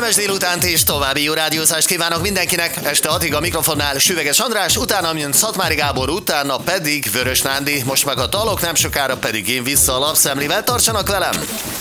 Kellemes délutánt és további jó rádiózást kívánok mindenkinek. Este 6-ig a mikrofonnál Süveges András, utána jön Szatmári Gábor, utána pedig Vörös Nándi. Most meg a dalok, nem sokára pedig én vissza a lapszemlével. Tartsanak velem!